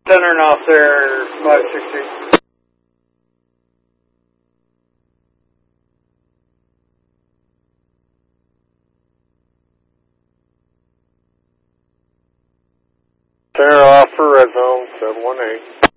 Centering off there, 560. Center off for Red Zone 718.